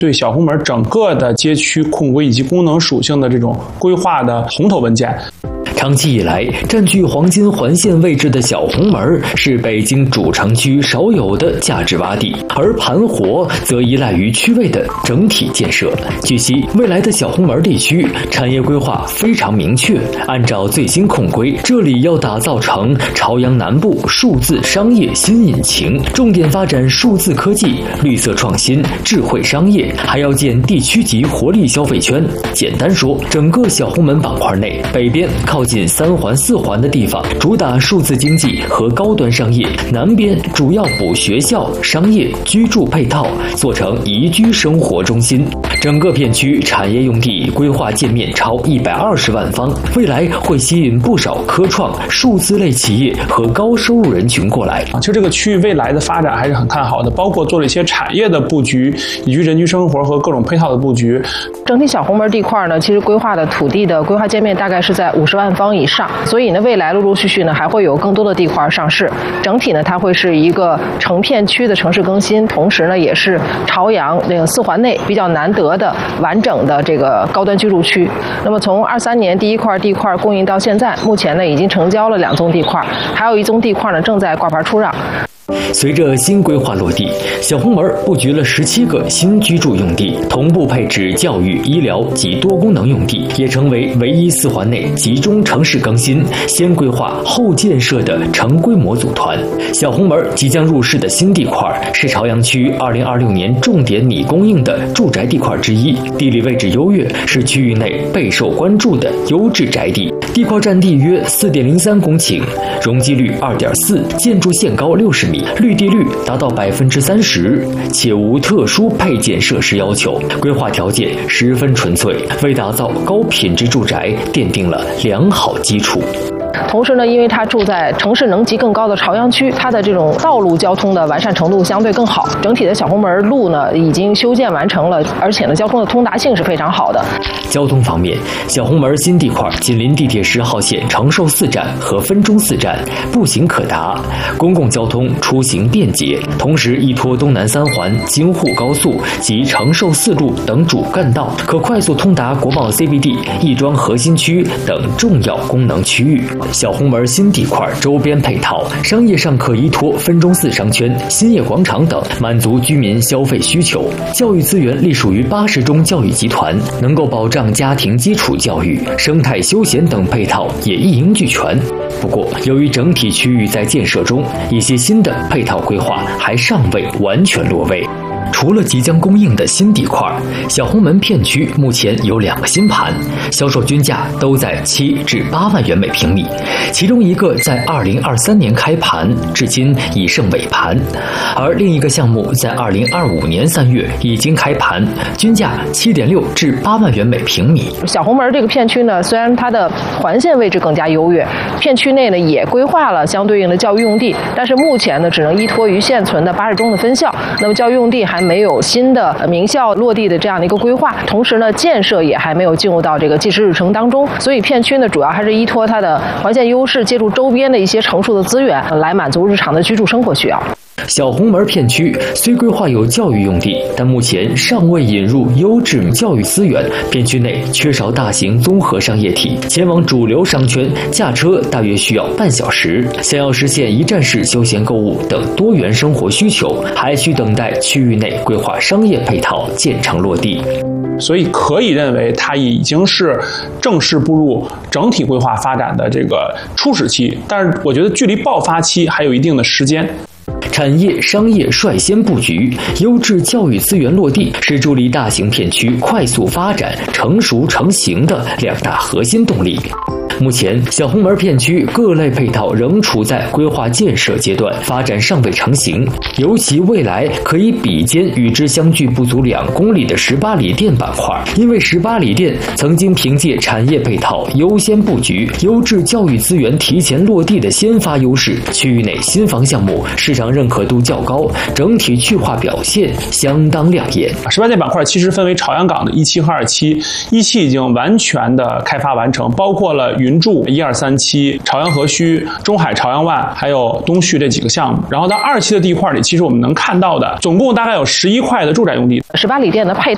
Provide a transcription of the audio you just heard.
对小红门整个的街区控规以及功能属性的这种规划的红头文件。 长期以来，占据黄金环线位置的小红门是北京主城区少有的价值洼地，而盘活则依赖于区位的整体建设。据悉，未来的小红门地区产业规划非常明确，按照最新控规，这里要打造成朝阳南部数字商业新引擎，重点发展数字科技、绿色创新、智慧商业，还要建地区级活力消费圈。简单说，整个小红门板块内，北边靠近3环4环的地方主打数字经济和高端商业，南边主要补学校、商业、居住配套，做成宜居生活中心。整个片区产业用地规划建面超120万方，未来会吸引不少科创、数字类企业和高收入人群过来。 其实这个区域未来的发展还是很看好的，包括做了一些产业的布局，以及人居生活和各种配套的布局。 整体小红门地块呢，其实规划的土地的规划界面大概是在50万方以上，所以呢，未来陆陆续续呢还会有更多的地块上市。整体呢，它会是一个成片区的城市更新，同时呢，也是朝阳那个4环内比较难得的完整的这个高端居住区。那么从23年第一块地块供应到现在，目前呢已经成交了2宗地块，还有1宗地块呢正在挂牌出让。 随着新规划落地，小红门布局了17个新居住用地，同步配置教育、医疗及多功能用地，也成为唯一4环内集中城市更新、先规划后建设的成规模组团。小红门即将入市的新地块是朝阳区2026年重点拟供应的住宅地块之一，地理位置优越，是区域内备受关注的优质宅地。地块占地约4.03公顷，容积率2.4%，建筑限高60米，绿地率达到30%，且无特殊配件设施要求，规划条件十分纯粹，为打造高品质住宅奠定了良好基础。 同时呢，因为它住在城市能级更高的朝阳区，它的这种道路交通的完善程度相对更好。整体的小红门路呢已经修建完成了，而且呢交通的通达性是非常好的。 交通方面，小红门新地块紧邻地铁10号线长寿4站和分钟4站，步行可达，公共交通出行便捷，同时依托东南3环、京沪高速及长寿4路等主干道，可快速通达国贸 CBD、亦庄核心区等重要功能区域。小红门新地块周边配套，商业上可依托分钟4商圈、兴业广场等，满足居民消费需求。教育资源隶属于80中教育集团，能够保障家庭基础教育、生态休闲等配套也一应俱全。不过，由于整体区域在建设中，一些新的配套规划还尚未完全落位。除了即将供应的新地块，小红门片区目前有2个新盘，销售均价都在7至8万元每平米，其中一个在2023年开盘，至今已剩尾盘，而另一个项目在2025年3月已经开盘，均价7.6至8万元每平米。 小红门这个片区呢，虽然它的环线位置更加优越，片区内呢也规划了相对应的教育用地，但是目前呢只能依托于现存的80中的分校，那么教育用地还没有新的名校落地的这样的一个规划，同时呢建设也还没有进入到这个计时日程当中，所以片区呢主要还是依托它的环线优势，借助周边的一些成熟的资源来满足日常的居住生活需要。 小红门片区虽规划有教育用地，但目前尚未引入优质教育资源，片区内缺少大型综合商业体，前往主流商圈驾车大约需要半小时。想要实现一站式休闲购物等多元生活需求，还需等待区域内规划商业配套建成落地。 所以可以认为它已经是正式步入整体规划发展的这个初始期，但是我觉得距离爆发期还有一定的时间。 产业商业率先布局，优质教育资源落地，是助力大型片区快速发展、成熟成型的2大核心动力。目前，小红门片区各类配套仍处在规划建设阶段，发展尚未成型。尤其未来可以比肩与之相距不足2公里的18里店板块，因为18里店曾经凭借产业配套优先布局、优质教育资源提前落地的先发优势，区域内新房项目市场认可度较高，整体去化表现相当亮眼。 18店板块其实分为朝阳港的1期和2期，1期已经完全的开发完成，包括了云筑1、2、3期、朝阳河区、中海朝阳湾还有东旭这几个项目。然后到2期的地块里，其实我们能看到的总共大概有11块的住宅用地。 18里店的配